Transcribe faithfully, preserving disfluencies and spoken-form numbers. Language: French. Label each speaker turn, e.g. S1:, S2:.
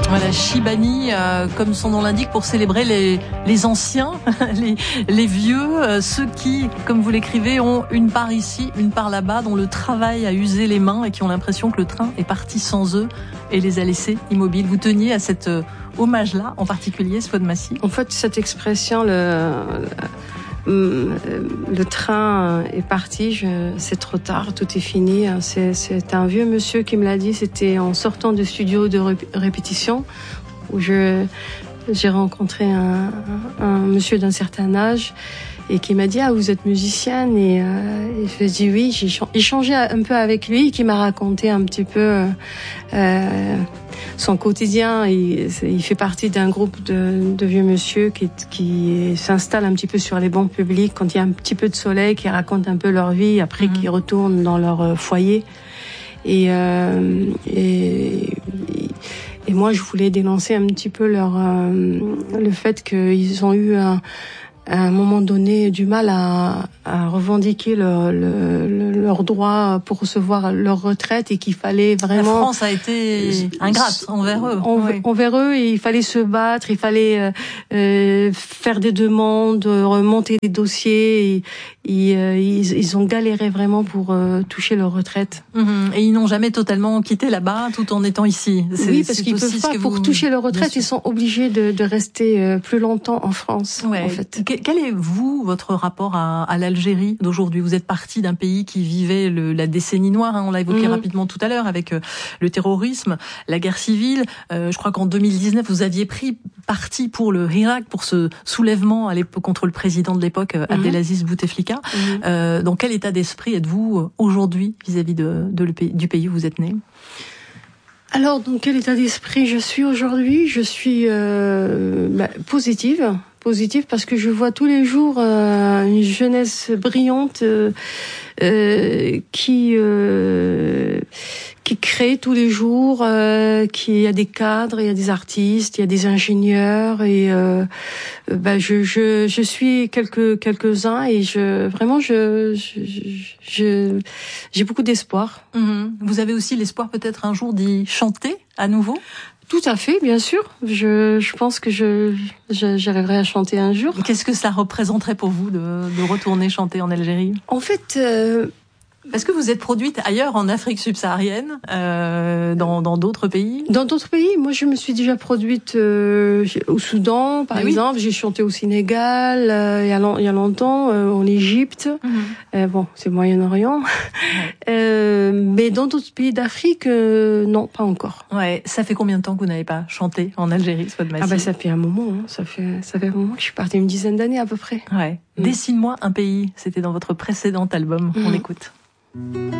S1: Voilà, Chibani, euh, comme son nom l'indique, pour célébrer les, les anciens, les, les vieux, euh, ceux qui, comme vous l'écrivez, ont une part ici, une part là-bas, dont le travail a usé les mains et qui ont l'impression que le train est parti sans eux et les a laissés immobiles. Vous teniez à cet euh, hommage-là, en particulier, Swan Massy?
S2: En fait, cette expression, le, le, le train est parti, je, c'est trop tard, tout est fini. C'est, c'est un vieux monsieur qui me l'a dit, c'était en sortant du studio de répétition où je, j'ai rencontré un, un monsieur d'un certain âge et qui m'a dit « Ah, vous êtes musicienne ?» et, euh, et je lui ai dit oui, j'ai échangé un peu avec lui, qui m'a raconté un petit peu euh, son quotidien. Il, il fait partie d'un groupe de, de vieux monsieur qui, qui s'installe un petit peu sur les bancs publics quand il y a un petit peu de soleil, qui racontent un peu leur vie, après mmh. qui retournent dans leur foyer. Et, euh, et, et moi, je voulais dénoncer un petit peu leur, euh, le fait qu'ils ont eu un à un moment donné du mal à, à revendiquer leur, leur, leur droit pour recevoir leur retraite et qu'il fallait vraiment...
S1: La France a été ingrate envers eux.
S2: En, oui. Envers eux, et il fallait se battre, il fallait euh, faire des demandes, remonter des dossiers. Et, et, euh, ils, ils ont galéré vraiment pour euh, toucher leur retraite.
S1: Mmh. Et ils n'ont jamais totalement quitté là-bas tout en étant ici.
S2: C'est, oui, parce qu'ils ne peuvent pas, pour vous... toucher leur retraite, ils sont obligés de, de rester euh, plus longtemps en France.
S1: Ouais.
S2: En fait.
S1: Quel est, vous, votre rapport à, à l'Algérie d'aujourd'hui? Vous êtes parti d'un pays qui vivait le, la décennie noire, hein, on l'a évoqué mmh. rapidement tout à l'heure, avec euh, le terrorisme, la guerre civile. Euh, je crois qu'en deux mille dix-neuf, vous aviez pris parti pour le Hirak, pour ce soulèvement à l'époque, contre le président de l'époque, mmh. Abdelaziz Bouteflika. Mmh. Euh, dans quel état d'esprit êtes-vous aujourd'hui vis-à-vis de, de le pays, du pays où vous êtes né?
S2: Alors, dans quel état d'esprit je suis aujourd'hui? Je suis euh, bah, positive. Positive parce que je vois tous les jours euh, une jeunesse brillante euh, euh, qui euh, qui crée tous les jours, euh, qui il y a des cadres, il y a des artistes, il y a des ingénieurs et euh, bah je je je suis quelques quelques uns et je vraiment je je, je j'ai beaucoup d'espoir.
S1: Mmh. Vous avez aussi l'espoir peut-être un jour d'y chanter à nouveau?
S2: Tout à fait, bien sûr. Je, je pense que je, je, j'arriverai à chanter un jour.
S1: Qu'est-ce que ça représenterait pour vous de, de retourner chanter en Algérie?
S2: En fait, euh,
S1: parce que vous êtes produite ailleurs en Afrique subsaharienne, euh, dans, dans d'autres pays? Dans
S2: d'autres pays. Moi, je me suis déjà produite euh, au Soudan, par Mais exemple. Oui. J'ai chanté au Sénégal, euh, il y a, il y a longtemps, euh, en Égypte. Mm-hmm. Euh, bon, c'est Moyen-Orient. Ouais. Euh, mais dans d'autres pays d'Afrique, euh, non, pas encore.
S1: Ouais. Ça fait combien de temps que vous n'avez pas chanté en Algérie, Swan Massy?
S2: Ah ben, ça fait un moment. Hein. Ça fait, ça fait un moment que je suis partie, une dizaine d'années à peu près.
S1: Ouais. Mm. Dessine-moi un pays. C'était dans votre précédent album. Mm. On écoute.